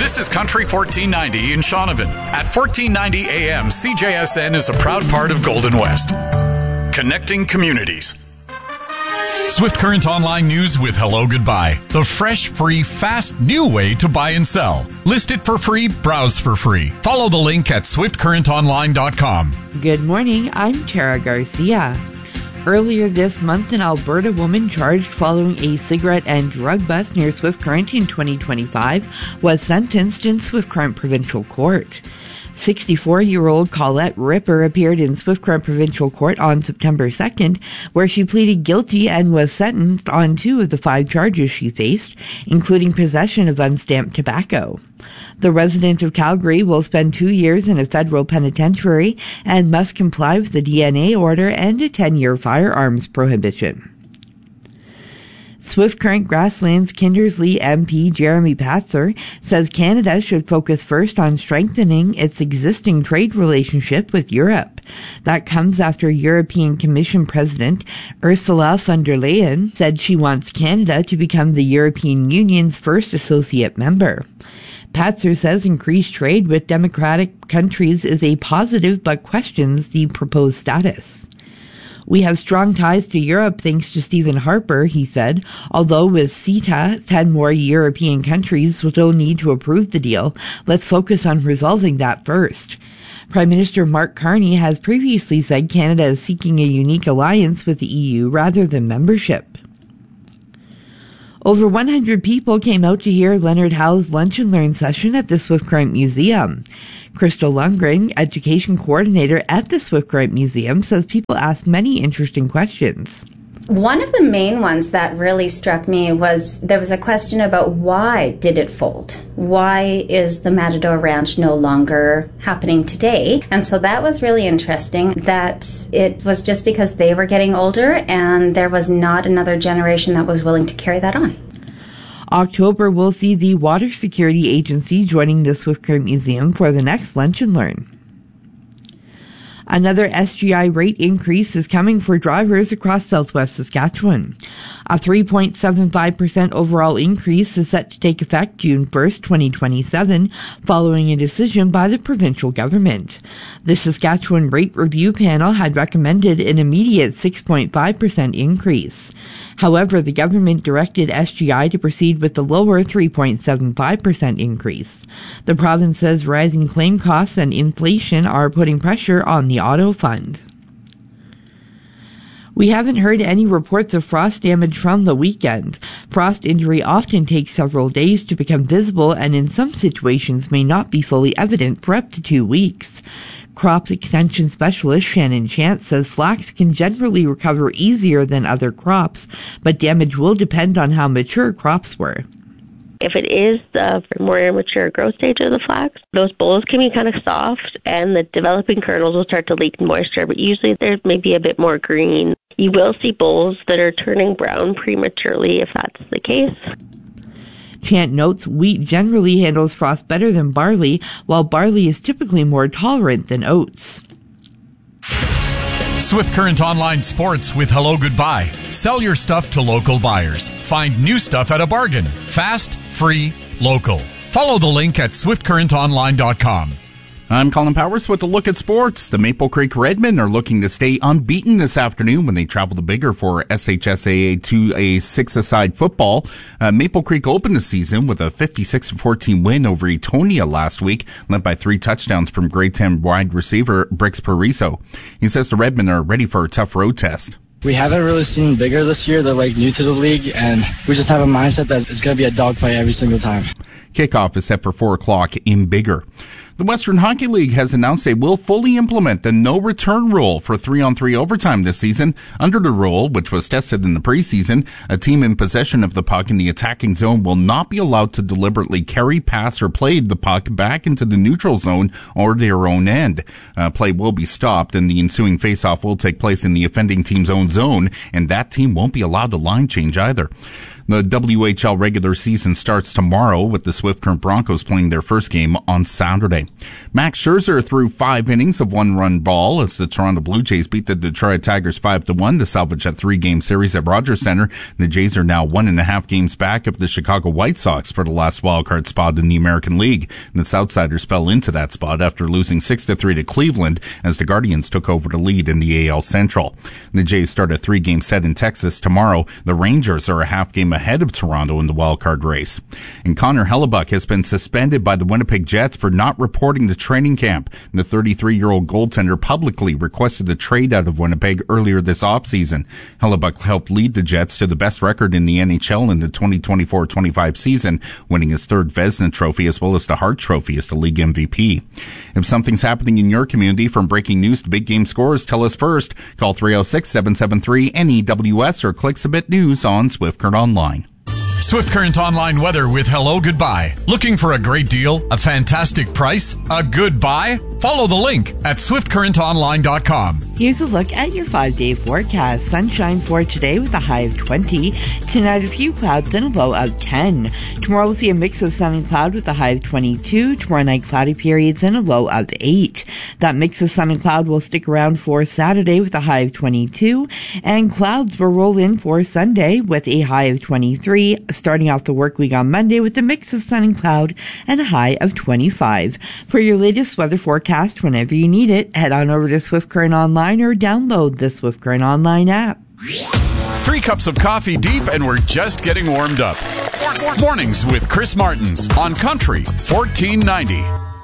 This is Country 1490 in Shaunavon. At 1490 AM, CJSN is a proud part of Golden West. Connecting communities. Swift Current Online News with Hello Goodbye. The fresh, free, fast, new way to buy and sell. List it for free, browse for free. Follow the link at swiftcurrentonline.com. Good morning, I'm Tara Garcia. Earlier this month, an Alberta woman charged following a cigarette and drug bust near Swift Current in 2025 was sentenced in Swift Current Provincial Court. 64-year-old Colette Ripper appeared in Swift Current Provincial Court on September 2nd, where she pleaded guilty and was sentenced on 2 of the 5 charges she faced, including possession of unstamped tobacco. The resident of Calgary will spend 2 years in a federal penitentiary and must comply with the DNA order and a 10-year firearms prohibition. Swift Current Grasslands Kindersley MP Jeremy Patzer says Canada should focus first on strengthening its existing trade relationship with Europe. That comes after European Commission President Ursula von der Leyen said she wants Canada to become the European Union's first associate member. Patzer says increased trade with democratic countries is a positive but questions the proposed status. We have strong ties to Europe thanks to Stephen Harper, he said, although with CETA, 10 more European countries will still need to approve the deal. Let's focus on resolving that first. Prime Minister Mark Carney has previously said Canada is seeking a unique alliance with the EU rather than membership. Over 100 people came out to hear Leonard Howe's Lunch and Learn session at the Swift Current Museum. Crystal Lundgren, education coordinator at the Swift Current Museum, says people asked many interesting questions. One of the main ones that really struck me was there was a question about why did it fold? Why is the Matador Ranch no longer happening today? And so that was really interesting, that it was just because they were getting older and there was not another generation that was willing to carry that on. October will see the Water Security Agency joining the Swift Current Museum for the next Lunch and Learn. Another SGI rate increase is coming for drivers across southwest Saskatchewan. A 3.75% overall increase is set to take effect June 1st, 2027, following a decision by the provincial government. The Saskatchewan Rate Review Panel had recommended an immediate 6.5% increase. However, the government directed SGI to proceed with the lower 3.75% increase. The province says rising claim costs and inflation are putting pressure on the auto fund. We haven't heard any reports of frost damage from the weekend. Frost injury often takes several days to become visible and in some situations may not be fully evident for up to 2 weeks. Crop extension specialist Shannon Chance says flax can generally recover easier than other crops, but damage will depend on how mature crops were. If it is the more immature growth stage of the flax, those bolls can be kind of soft and the developing kernels will start to leak moisture, but usually there may be a bit more green. You will see bolls that are turning brown prematurely if that's the case. Chant notes wheat generally handles frost better than barley, while barley is typically more tolerant than oats. Swift Current Online Sports with Hello Goodbye. Sell your stuff to local buyers. Find new stuff at a bargain. Fast, free, local. Follow the link at swiftcurrentonline.com. I'm Colin Powers with a look at sports. The Maple Creek Redmen are looking to stay unbeaten this afternoon when they travel to Biggar for SHSAA 2A 6-a-side football. Maple Creek opened the season with a 56-14 win over Etonia last week, led by 3 touchdowns from grade 10 wide receiver Brix Pariso. He says the Redmen are ready for a tough road test. We haven't really seen Biggar this year. They're new to the league, and we just have a mindset that it's going to be a dogfight every single time. Kickoff is set for 4 o'clock in Biggar. The Western Hockey League has announced they will fully implement the no-return rule for 3-on-3 overtime this season. Under the rule, which was tested in the preseason, a team in possession of the puck in the attacking zone will not be allowed to deliberately carry, pass, or play the puck back into the neutral zone or their own end. Play will be stopped, and the ensuing face-off will take place in the offending team's own zone, and that team won't be allowed to line change either. The WHL regular season starts tomorrow with the Swift Current Broncos playing their first game on Saturday. Max Scherzer threw 5 innings of 1-run ball as the Toronto Blue Jays beat the Detroit Tigers 5-1 to salvage a 3-game series at Rogers Center. The Jays are now 1.5 games back of the Chicago White Sox for the last wildcard spot in the American League. The Southsiders fell into that spot after losing 6-3 to Cleveland as the Guardians took over the lead in the AL Central. The Jays start a 3-game set in Texas tomorrow. The Rangers are a half game ahead of Toronto in the wildcard race. And Connor Hellebuyck has been suspended by the Winnipeg Jets for not reporting to training camp. The 33-year-old goaltender publicly requested a trade out of Winnipeg earlier this offseason. Hellebuyck helped lead the Jets to the best record in the NHL in the 2024-25 season, winning his 3rd Vezina Trophy as well as the Hart Trophy as the league MVP. If something's happening in your community, from breaking news to big game scores, tell us first. Call 306-773-NEWS or click Submit News on Swift Current Online. Swift Current Online weather with Hello Goodbye. Looking for a great deal, a fantastic price, a good buy? Follow the link at swiftcurrentonline.com. Here's a look at your 5-day forecast. Sunshine for today with a high of 20. Tonight, a few clouds and a low of 10. Tomorrow, we'll see a mix of sun and cloud with a high of 22. Tomorrow night, cloudy periods and a low of 8. That mix of sun and cloud will stick around for Saturday with a high of 22. And clouds will roll in for Sunday with a high of 23. Starting off the work week on Monday with a mix of sun and cloud and a high of 25. For your latest weather forecast, whenever you need it, head on over to Swift Current Online or download the Swift Current Online app. 3 cups of coffee deep and we're just getting warmed up. Mornings with Chris Martins on Country 1490.